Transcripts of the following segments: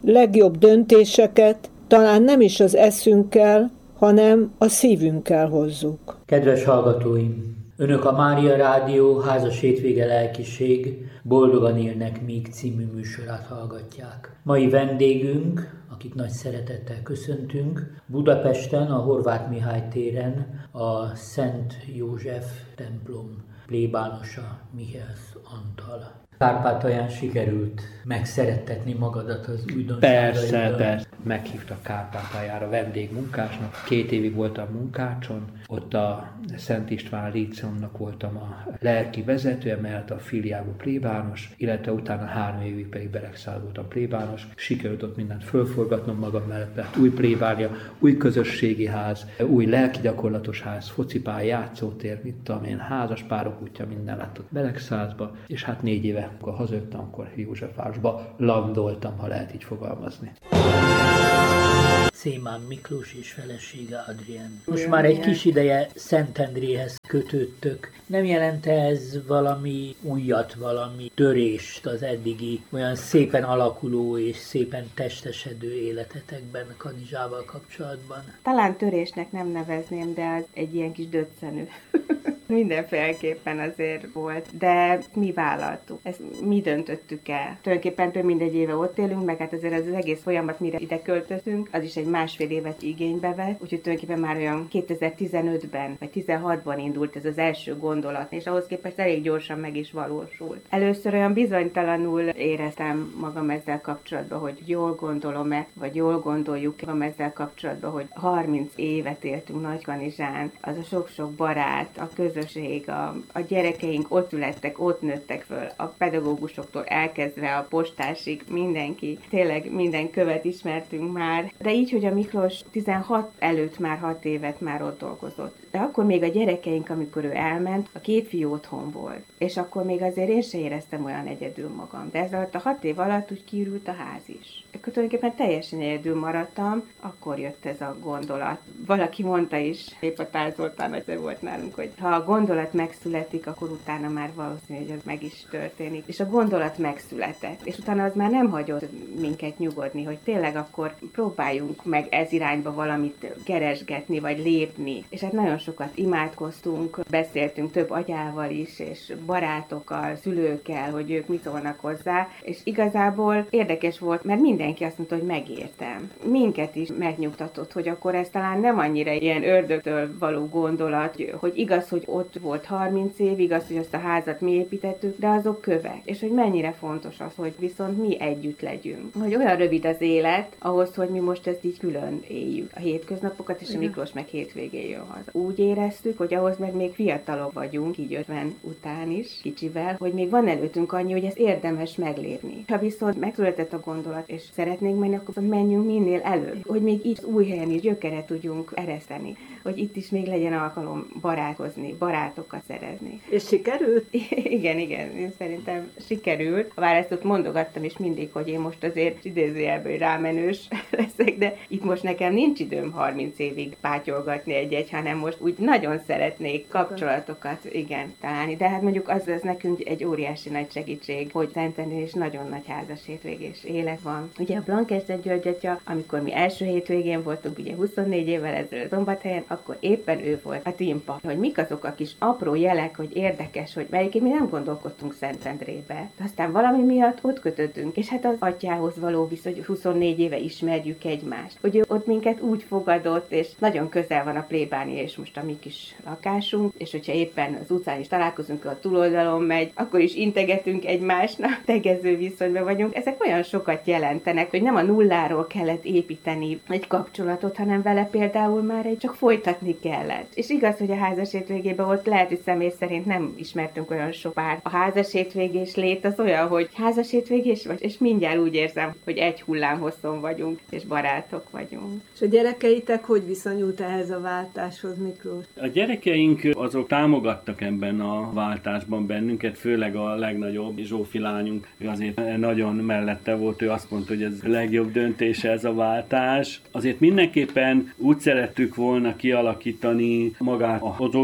legjobb döntéseket talán nem is az eszünkkel, hanem a szívünkkel hozzuk. Kedves hallgatóim! Önök a Mária Rádió Házas Hétvége Lelkiség Boldogan élnek még című műsorát hallgatják. Mai vendégünk, akit nagy szeretettel köszöntünk, Budapesten, a Horváth Mihály téren a Szent József templom plébánosa Mihály Antal. Kárpátalján sikerült megszerettetni magadat az újdonságaiddal? Persze. Meghívtak Kárpátaljára vendégmunkásnak. 2 évig voltam munkácson. Ott a Szent István Líceumnak voltam a lelki vezetője, mellett a filiálú plébános, illetve utána 3 évig pedig Beregszáz voltam plébános. Sikerült ott mindent fölforgatnom magam mellett, lett új plébánia, új közösségi ház, új lelki gyakorlatos ház, focipálya, játszótér, mit tudom én, házas párok útja, minden lett ott Beregszázba, és hát 4 éve, amikor hazajöttem, akkor Józsefvárosba landoltam, ha lehet így fogalmazni. Szémán Miklós és felesége Adrien. Most már egy kis ideje Szentendréhez kötődtök. Nem jelent ez valami újat, valami törést az eddigi olyan szépen alakuló és szépen testesedő életetekben Kanizsával kapcsolatban? Talán törésnek nem nevezném, de az egy ilyen kis döccenő. Mindenféleképpen azért volt, de mi vállaltuk. Ezt mi döntöttük el. Tulajdonképpen több mint egy éve ott élünk, meg hát azért az egész folyamat, mire ide költöztünk, az is egy 1,5 évet igénybe vett, úgyhogy tulajdonképpen már olyan 2015-ben vagy 2016-ban indult ez az első gondolat, és ahhoz képest elég gyorsan meg is valósult. Először olyan bizonytalanul éreztem magam ezzel kapcsolatban, hogy jól gondolom-e, vagy jól gondoljuk magam ezzel kapcsolatban, hogy 30 évet éltünk Nagykanizsán, az a sok-sok barát, a közösség, a gyerekeink ott születtek, ott nőttek föl, a pedagógusoktól elkezdve a postásig, mindenki, tényleg minden követ ismertünk már, de így, hogy a Miklós 16 előtt már 6 évet már ott dolgozott. De akkor még a gyerekeink, amikor ő elment, a 2 fiú otthon volt. És akkor még azért én se éreztem olyan egyedül magam. De ez alatt a 6 év alatt úgy kiürült a ház is. Akkor tulajdonképpen teljesen egyedül maradtam, akkor jött ez a gondolat. Valaki mondta is, épp a Tál Zoltán egyszer volt nálunk, hogy ha a gondolat megszületik, akkor utána már valószínű, hogy az meg is történik. És a gondolat megszületett. És utána az már nem hagyott minket nyugodni, hogy tényleg akkor próbáljunk meg ez irányba valamit keresgetni, vagy lépni. És hát nagyon sokat imádkoztunk, beszéltünk több atyával is, és barátokkal, szülőkkel, hogy ők mit szólnak hozzá, és igazából érdekes volt, mert mindenki azt mondta, hogy megértem. Minket is megnyugtatott, hogy akkor ez talán nem annyira ilyen ördögtől való gondolat, hogy igaz, hogy ott volt 30 év, igaz, hogy azt a házat mi építettük, de azok kövek. És hogy mennyire fontos az, hogy viszont mi együtt legyünk. Hogy olyan rövid az élet, ahhoz, hogy mi most ezt így külön éljük. A hétköznapokat, és a Miklós meg hétvégén jön haza. Úgy éreztük, hogy ahhoz meg még fiatalok vagyunk, így 50 után is, kicsivel, hogy még van előttünk annyi, hogy ezt érdemes meglépni. Ha viszont megszületett a gondolat, és szeretnénk menni, akkor menjünk minél előbb. Hogy még itt új helyen is gyökeret tudjunk ereszteni. Hogy itt is még legyen alkalom barátkozni, barátokat szerezni. És sikerült? Igen, én szerintem sikerült. A választót mondogattam is mindig, hogy én most azért idézőjelből rámenős leszek, de itt most nekem nincs időm 30 évig pátyolgatni egy-egy, hanem most úgy nagyon szeretnék kapcsolatokat, találni. De hát mondjuk az nekünk egy óriási nagy segítség, hogy Szentendrén is nagyon nagy házas hétvégés élet van. Ugye a Blankeszter György atya, amikor mi első hétvégén voltunk, ugye 24 évvel ezelőtt Szombathelyen, akkor éppen ő volt a tímpa. Hogy mik azok a kis apró jelek, hogy érdekes, hogy melyiként mi nem gondolkodtunk Szentendrébe. De aztán valami miatt ott kötöttünk, és hát az atyához való viszony, hogy 24 éve ismerjük egymást. Hogy ő ott minket úgy fogadott, és nagyon közel van a plébánia, és most a mi kis lakásunk, és hogyha éppen az utcán is találkozunk, a túloldalon megy, akkor is integetünk egymásnak, tegező viszonyban vagyunk. Ezek olyan sokat jelentenek, hogy nem a nulláról kellett építeni egy kapcsolatot, hanem vele például már csak folytatni kellett. És igaz, hogy a házas hétvégében ott lehet, hogy személy szerint nem ismertünk olyan sok párt. A házas hétvégés lét az olyan, hogy házas hétvégés vagy, és mindjárt úgy érzem, hogy egy hullámhosszon vagyunk, és barátok vagyunk. És a gyerekeitek hogy viszonyult ehhez a váltáshoz, Miklós? A gyerekeink azok támogattak ebben a váltásban bennünket, főleg a legnagyobb Zsófi lányunk azért nagyon mellette volt, ő azt mondta, hogy ez a legjobb döntése ez a váltás. Azért mindenképpen úgy szerettük volna kialakítani magát az otthonunkat,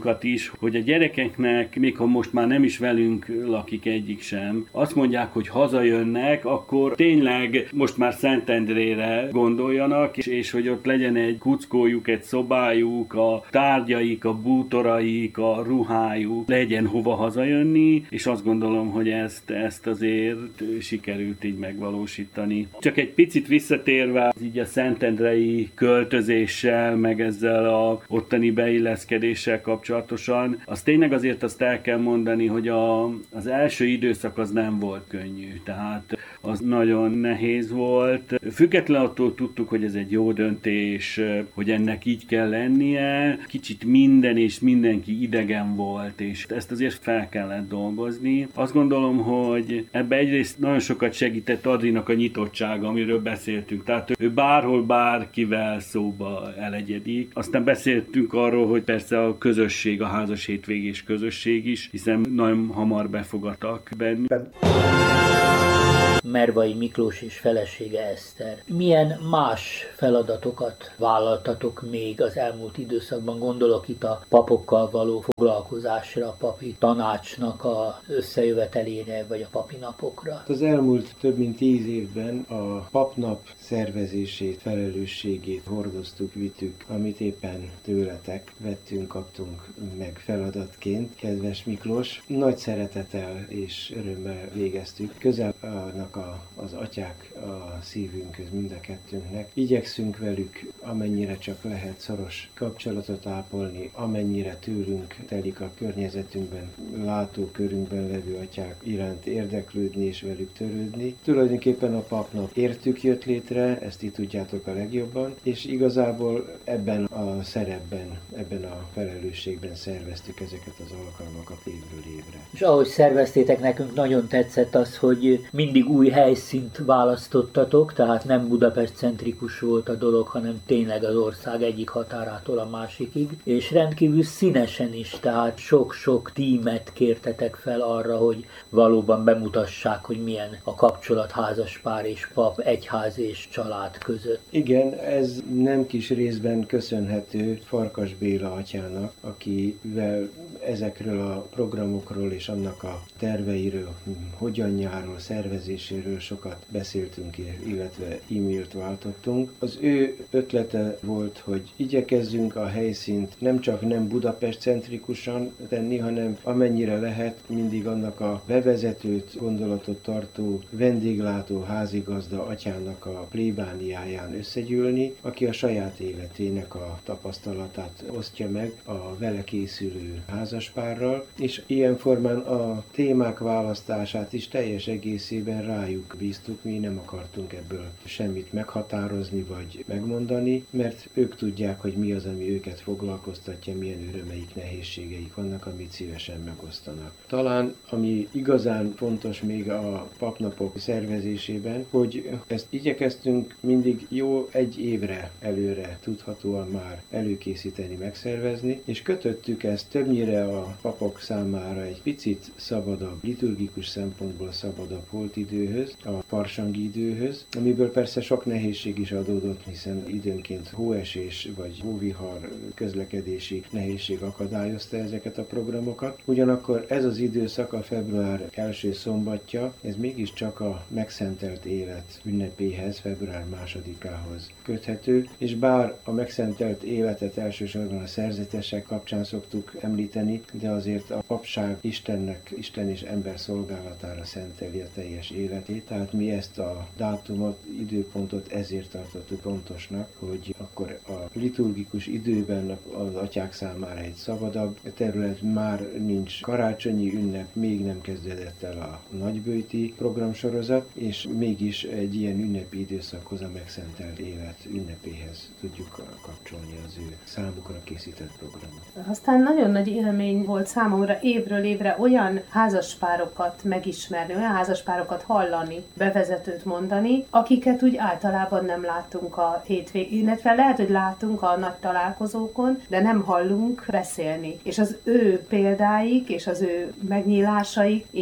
azokat is, hogy a gyerekeknek, még ha most már nem is velünk lakik egyik sem, azt mondják, hogy hazajönnek, akkor tényleg most már Szentendrére gondoljanak, és hogy ott legyen egy kuckójuk, egy szobájuk, a tárgyaik, a bútoraik, a ruhájuk, legyen hova hazajönni, és azt gondolom, hogy ezt azért sikerült így megvalósítani. Csak egy picit visszatérve így a szentendrei költözéssel, meg ezzel a ottani beilleszkedéssel kapcsolatosan, az tényleg azért azt el kell mondani, hogy az első időszak az nem volt könnyű, tehát az nagyon nehéz volt. Független attól tudtuk, hogy ez egy jó döntés, hogy ennek így kell lennie. Kicsit minden és mindenki idegen volt, és ezt azért fel kellett dolgozni. Azt gondolom, hogy ebbe egyrészt nagyon sokat segített Adrinak a nyitottsága, amiről beszéltünk. Tehát ő bárhol, bárkivel szóba elegyedik. Aztán beszéltünk arról, hogy persze a közösség, a házas hétvégés közösség is, hiszen nagyon hamar befogadtak bennük. Mervai Miklós és felesége Eszter. Milyen más feladatokat vállaltatok még az elmúlt időszakban? Gondolok itt a papokkal való foglalkozásra, a papi tanácsnak a összejövetelére, vagy a papi napokra. Az elmúlt több mint 10 évben a papnap szervezését, felelősségét hordoztuk, vittük, amit éppen tőletek vettünk, kaptunk meg feladatként. Kedves Miklós, nagy szeretettel és örömmel végeztük. Közel állnak az atyák a szívünkhöz mind a kettőnknek. Igyekszünk velük, amennyire csak lehet szoros kapcsolatot ápolni, amennyire tőlünk telik a környezetünkben, látókörünkben levő atyák iránt érdeklődni és velük törődni. Tulajdonképpen a papnap értük jött létre, ezt így tudjátok a legjobban, és igazából ebben a szerepben, ebben a felelősségben szerveztük ezeket az alkalmakat évről évre. És ahogy szerveztétek, nekünk nagyon tetszett az, hogy mindig új helyszínt választottatok, tehát nem Budapest-centrikus volt a dolog, hanem tényleg az ország egyik határától a másikig, és rendkívül színesen is, tehát sok-sok tímet kértetek fel arra, hogy valóban bemutassák, hogy milyen a kapcsolat házaspár és pap, egyház és család között. Igen, ez nem kis részben köszönhető Farkas Béla atyának, akivel ezekről a programokról és annak a terveiről, hogyanjáról, szervezéséről sokat beszéltünk, illetve e-mailt váltottunk. Az ő ötlete volt, hogy igyekezzünk a helyszínt nem Budapest-centrikusan tenni, hanem amennyire lehet mindig annak a bevezetőt, gondolatot tartó vendéglátó házigazda atyának a plébániáján összegyűlni, aki a saját életének a tapasztalatát osztja meg a vele készülő házaspárral, és ilyen formán a témák választását is teljes egészében rájuk bíztuk, mi nem akartunk ebből semmit meghatározni vagy megmondani, mert ők tudják, hogy mi az, ami őket foglalkoztatja, milyen örömeik, nehézségeik vannak, amit szívesen megosztanak. Talán ami igazán fontos még a papnapok szervezésében, hogy ezt igyekeztünk mindig jó egy évre előre tudhatóan már előkészíteni, megszervezni, és kötöttük ezt többnyire a papok számára egy picit szabadabb, liturgikus szempontból szabadabb holtidőhöz, a farsangi időhöz, amiből persze sok nehézség is adódott, hiszen időnként hóesés vagy hóvihar, közlekedési nehézség akadályozta ezeket a programokat. Ugyanakkor ez az időszak, a február első szombatja, ez mégiscsak a megszentelt élet ünnepéhez, február 2-ához köthető, és bár a megszentelt életet elsősorban a szerzetesek kapcsán szoktuk említeni, de azért a papság Istennek, Isten és ember szolgálatára szenteli a teljes életét, tehát mi ezt a dátumot, időpontot ezért tartottuk fontosnak, hogy akkor a liturgikus időben az atyák számára egy szabadabb terület, már nincs karácsonyi ünnep, még nem kezdődött el a nagybőti programsorozat, és mégis egy ilyen ünnepi időszakhoz, a megszentelt élet ünnepéhez tudjuk kapcsolni az ő számukra készített programot. Aztán nagyon nagy élmény volt számomra évről évre olyan házaspárokat megismerni, olyan házaspárokat hallani, bevezetőt mondani, akiket úgy általában nem látunk a hétvégén, illetve lehet, hogy látunk a nagy találkozókon, de nem hallunk beszélni. És az ő példáik, és az ő megnyílásaik, és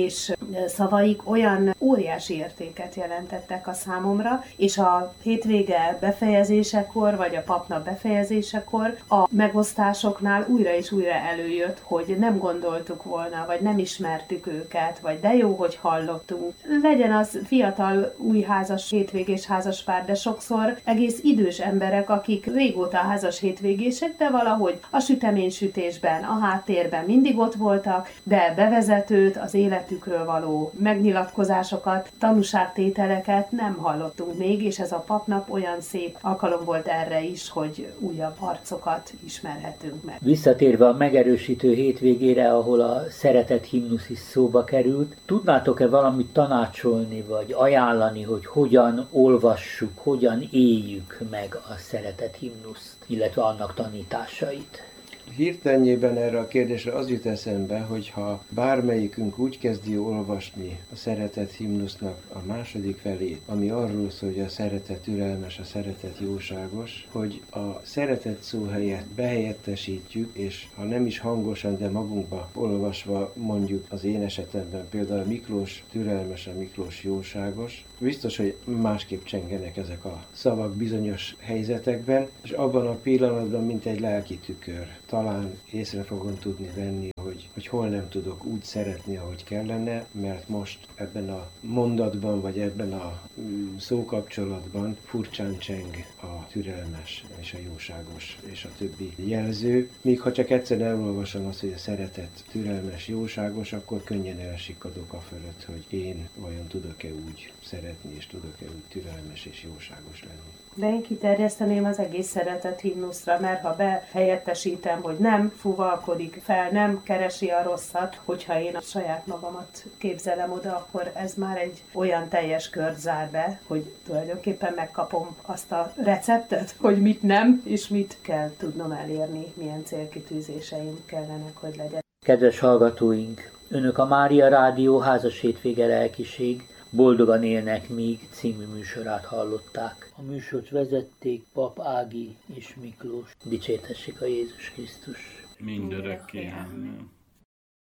szavaik olyan óriási értéket jelentettek a számomra, és a hétvége befejezésekor, vagy a papnap befejezésekor a megosztásoknál újra és újra előjött, hogy nem gondoltuk volna, vagy nem ismertük őket, vagy de jó, hogy hallottunk. Legyen az fiatal, új házas, hétvégés házaspár, de sokszor egész idős emberek, akik régóta házas hétvégések, de valahogy a süteménysütésben, a háttérben mindig ott voltak, de bevezetőt, az életükről való megnyilatkozásokat, tanúságtételeket nem hallottunk még, és ez a papnap olyan szép alkalom volt erre is, hogy újabb arcokat ismerhetünk meg. Visszatérve a megerősítő hétvégére, ahol a szeretet himnusz is szóba került, tudnátok-e valamit tanácsolni, vagy ajánlani, hogy hogyan olvassuk, hogyan éljük meg a szeretet himnuszt, illetve annak tanításait? Hirtelenjében erre a kérdésre az jut eszembe, hogy ha bármelyikünk úgy kezdi olvasni a szeretet himnusznak a második felét, ami arról szól, hogy a szeretet türelmes, a szeretet jóságos, hogy a szeretet szó helyett behelyettesítjük, és ha nem is hangosan, de magunkba olvasva mondjuk az én esetemben például a Miklós türelmes, a Miklós jóságos, biztos, hogy másképp csengenek ezek a szavak bizonyos helyzetekben, és abban a pillanatban, mint egy lelki tükör. Talán észre fogom tudni venni, hogy hol nem tudok úgy szeretni, ahogy kellene, mert most ebben a mondatban, vagy ebben a szókapcsolatban furcsán cseng a türelmes és a jóságos és a többi jelző. Míg ha csak egyszer elolvasom azt, hogy a szeretet türelmes, jóságos, akkor könnyen elsikadok a fölött, hogy én vajon tudok-e úgy szeretni, és tudok-e úgy türelmes és jóságos lenni. De én kiterjeszteném az egész szeretet himnuszra, mert ha behelyettesítem, hogy nem fuvalkodik fel, nem keresi a rosszat, hogyha én a saját magamat képzelem oda, akkor ez már egy olyan teljes kört zár be, hogy tulajdonképpen megkapom azt a receptet, hogy mit nem, és mit kell tudnom elérni, milyen célkitűzéseim kellenek, hogy legyen. Kedves hallgatóink, Önök a Mária Rádió házas hétvége lelkiség Boldogan élnek míg című műsorát hallották. A műsort vezették Pap Ági és Miklós. Dicsértessék a Jézus Krisztus. Mindörökké. Amen.